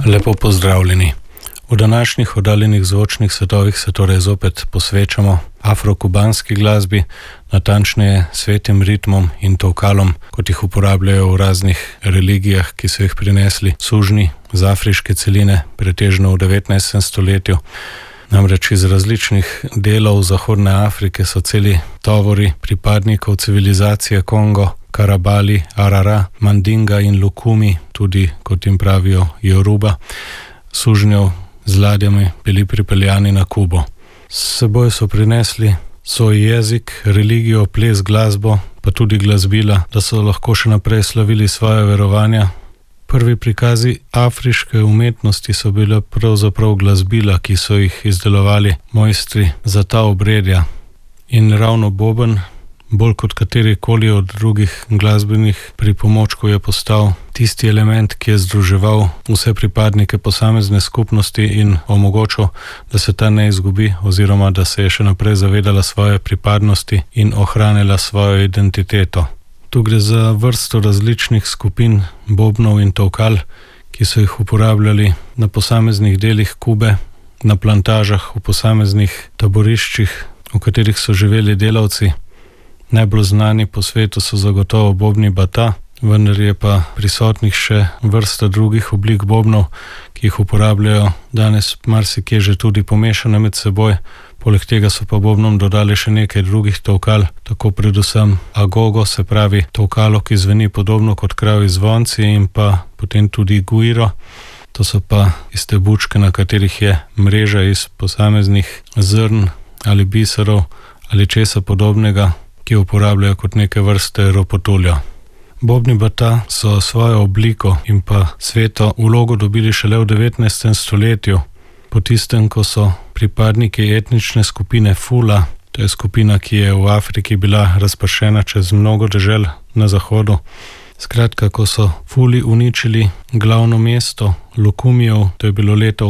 Lepo pozdravljeni. V današnjih oddaljenih zvočnih svetovih se torej zopet posvečamo afrokubanski glasbi, natančneje svetim ritmom in tolkalom, kot jih uporabljajo v raznih religijah, ki so jih prinesli sužnji z afriške celine, pretežno v 19. stoletju. Namreč iz različnih delov Zahodne Afrike so celi tovori pripadnikov civilizacije Kongo, Karabali, Arara, Mandinga in Lukumi, tudi kot jim pravijo Yoruba, sužnjev z ladjami bili pripeljani na Kubo. S seboj so prinesli svoj jezik, religijo, ples, glasbo, pa tudi glasbila, da so lahko še naprej slavili svoje verovanja. Prvi prikazi afriške umetnosti so bile pravzaprav glasbila, ki so jih izdelovali mojstri za ta obredja. In ravno boben, bolj kot katerikoli od drugih glasbenih pripomočkov, je postal tisti element, ki je združeval vse pripadnike posamezne skupnosti in omogočil, da se ta ne izgubi oziroma da se je še naprej zavedala svoje pripadnosti in ohranila svojo identiteto. Tu gre za vrsto različnih skupin bobnov in tolkal, ki so jih uporabljali na posameznih delih Kube, na plantažah, v posameznih taboriščih, v katerih so živeli delavci. Najbolj znani po svetu so zagotovo bobni bata, vendar je pa prisotnih še vrsta drugih oblik bobnov, ki jih uporabljajo danes marsikje že tudi pomešane med seboj. Poleg tega so pa bobnom dodali še nekaj drugih tolkal, tako predvsem agogo, se pravi tolkalo, ki zveni podobno kot kravji zvonci, in pa potem tudi guiro. To so pa iste bučke, na katerih je mreža iz posameznih zrn ali biserov ali česa podobnega, ki uporabljajo kot neke vrste ropotuljo. Bobni bata so svojo obliko in pa sveto vlogo dobili šele v 19. stoletju, po tistem, ko so pripadniki etnične skupine Fula, to je skupina, ki je v Afriki bila razpršena čez mnogo dežel na zahodu. Skratka, ko so Fuli uničili glavno mesto Lukumijev, to je bilo leto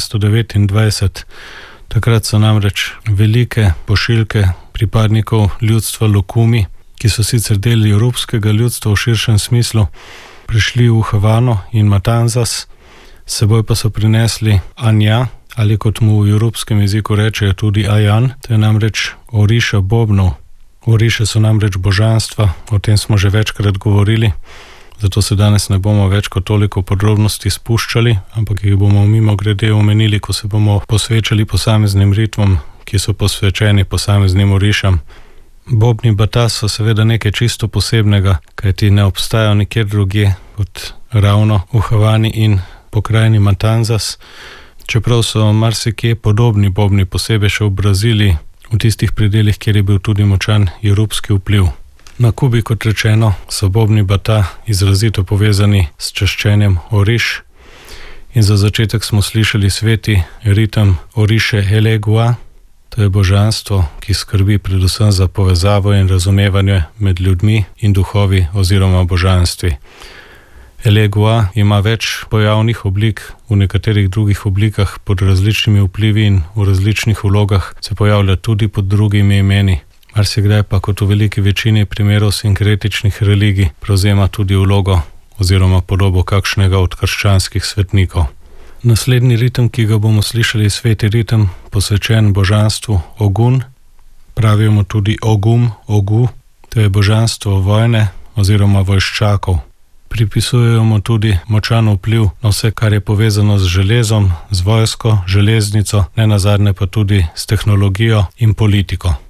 1829, takrat so namreč velike pošiljke pripadnikov ljudstva Lukumi, ki so sicer del evropskega ljudstva v širšem smislu, prišli v Havano in Matanzas, seboj pa so prinesli anja, ali kot mu v evropskem jeziku rečejo tudi ajan, to je namreč oriša bobnov. Oriše so namreč božanstva, o tem smo že večkrat govorili, zato se danes ne bomo več kot toliko podrobnosti spuščali, ampak jih bomo mimogrede omenili, ko se bomo posvečali posameznim ritmom, ki so posvečeni posameznim orišam. Bobni bata so seveda nekaj čisto posebnega, kajti ne obstajajo nikjer drugje kot ravno v Havani in pokrajini Matanzas, čeprav so marsikje podobni bobni, posebej še v Braziliji, v tistih predelih, kjer je bil tudi močan evropski vpliv. Na Kubi, kot rečeno, so bobni bata izrazito povezani s čaščenjem oriš in za začetek smo slišali sveti ritem oriše Elegua. To je božanstvo, ki skrbi predvsem za povezavo in razumevanje med ljudmi in duhovi oziroma božanstvi. Elegua ima več pojavnih oblik, v nekaterih drugih oblikah pod različnimi vplivi in v različnih vlogah se pojavlja tudi pod drugimi imeni. Marsikdaj pa kot v veliki večini primerov sinkretičnih religij prevzema tudi vlogo oziroma podobo kakšnega od krščanskih svetnikov. Naslednji ritem, ki ga bomo slišali, sveti ritem, posvečen božanstvu Ogun, pravimo tudi Ogum, Ogu, to je božanstvo vojne oziroma vojščakov. Pripisujejo mu tudi močan vpliv na vse, kar je povezano z železom, z vojsko, železnico, nenazadnje pa tudi s tehnologijo in politiko.